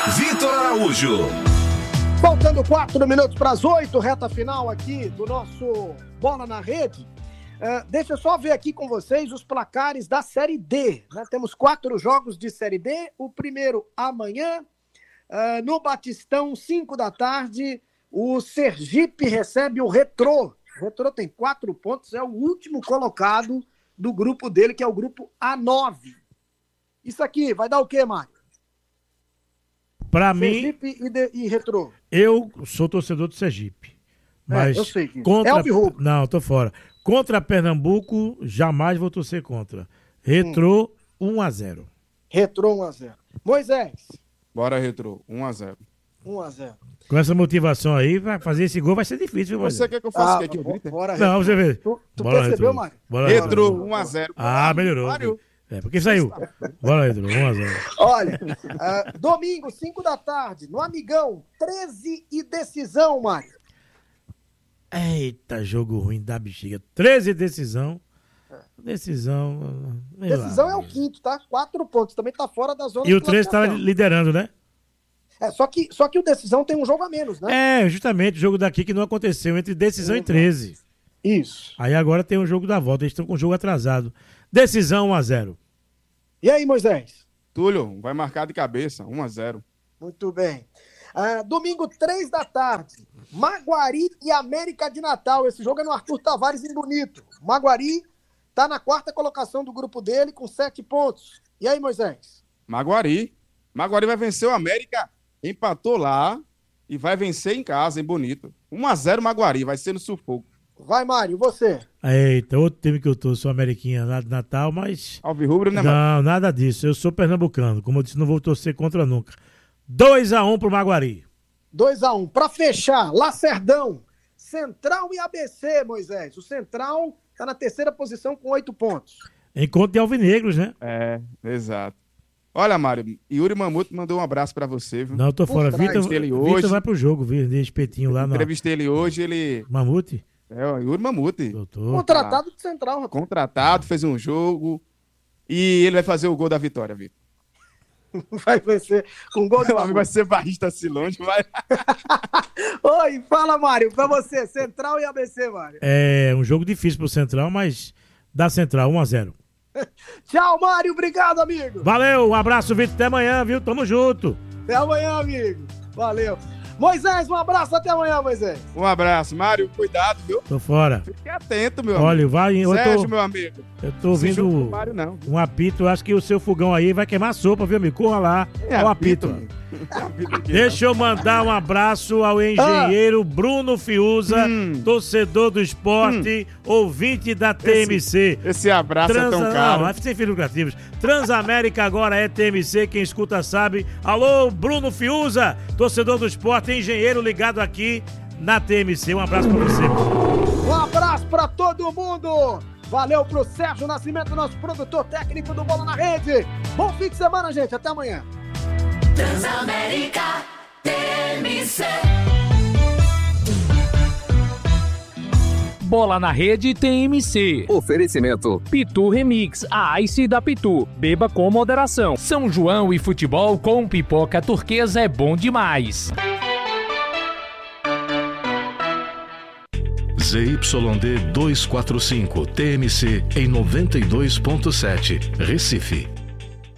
Vitor Araújo. Faltando 4 minutos para as 8, reta final aqui do nosso Bola na Rede. Deixa eu só ver aqui com vocês os placares da Série D. Né? Temos 4 jogos de Série D. O primeiro amanhã, no Batistão, 5 da tarde, o Sergipe recebe o Retrô. O Retrô tem 4 pontos, é o último colocado do grupo dele, que é o grupo A9. Isso aqui vai dar o quê, Mário? Pra mim, Sergipe e Retrô. eu sou torcedor do Sergipe. Mas eu sei que contra... é alvirrubro. Não, tô fora. Contra Pernambuco, jamais vou torcer contra. Retrô, 1-0. Retrô 1-0. Moisés. Bora, Retrô. 1-0. 1-0. Com essa motivação aí, vai fazer esse gol vai ser difícil, viu, Moisés? Você quer que eu faça o que eu grite? Bora, Não, você vê. Tu Bora, percebeu, Retrô. Mário? Bora, Retrô, 1-0. Ah, melhorou. Mário. Porque saiu. Bora, Retrô, 1-0. Olha, domingo, 5 da tarde, no Amigão, 13 e decisão, Mário. Eita, jogo ruim da bexiga. 13 decisão. Decisão. Decisão é o quinto, tá? 4 pontos. Também tá fora da zona E o 13 tá liderando, né? Só que o decisão tem um jogo a menos, né? É, justamente o jogo daqui que não aconteceu entre decisão e 13. Isso. Aí agora tem o jogo da volta. Eles estão com o jogo atrasado. Decisão 1-0. E aí, Moisés? Túlio, vai marcar de cabeça. 1-0. Muito bem. Domingo, 3 da tarde, Maguari e América de Natal. Esse jogo é no Arthur Tavares em Bonito. Maguari tá na 4ª colocação do grupo dele com 7 pontos. E aí, Moisés? Maguari vai vencer o América. Empatou lá e vai vencer em casa, em Bonito. 1-0 Maguari, vai ser no sufoco. Vai, Mário, você? Eita, outro time que eu tô, sou ameriquinha lá de Natal, mas... Alvirrubro, né, Mário? Não, nada disso. Eu sou pernambucano. Como eu disse, não vou torcer contra nunca. 2-1 pro Maguari. 2-1. Pra fechar, Lacerdão, Central e ABC, Moisés. O Central tá na 3ª posição com 8 pontos. Encontro de alvinegros, né? É, exato. Olha, Mário, Yuri Mamuto mandou um abraço pra você, viu? Não, eu tô fora. Vitor vai pro jogo, viu? De espetinho lá no... Entrevistei ele hoje, ele... Mamute? É, o Yuri Mamuto. Contratado do Central, rapaz. Contratado, fez um jogo e ele vai fazer o gol da vitória, Vitor. Vai vencer com gol de Meu amigo vai ser barrista assim longe, vai. Oi, fala, Mário, pra você, Central e ABC, Mário. É um jogo difícil pro Central, mas dá Central, 1-0. Tchau, Mário, obrigado, amigo. Valeu, um abraço, Vitor, até amanhã, viu? Tamo junto. Até amanhã, amigo. Valeu. Moisés, um abraço, até amanhã, Moisés. Um abraço, Mário, cuidado, viu? Tô fora. Fique atento, meu amigo. Olha, vai... Sérgio, meu amigo. Eu tô ouvindo um apito, acho que o seu fogão aí vai queimar sopa, viu, amigo? Corra lá, olha o apito. Deixa eu mandar um abraço ao engenheiro Bruno Fiuza, torcedor do esporte, ouvinte da TMC. Esse abraço é tão caro. Não, sem fins lucrativos. Transamérica agora é TMC, quem escuta sabe. Alô, Bruno Fiuza, torcedor do esporte, engenheiro ligado aqui na TMC. Um abraço pra você. Um abraço pra todo mundo. Valeu pro Sérgio Nascimento, nosso produtor técnico do Bola na Rede. Bom fim de semana, gente. Até amanhã. Transamérica TMC. Bola na Rede TMC. Oferecimento Pitu Remix, a Ice da Pitu. Beba com moderação. São João e futebol com pipoca turquesa é bom demais. ZYD 245 TMC em 92.7 Recife.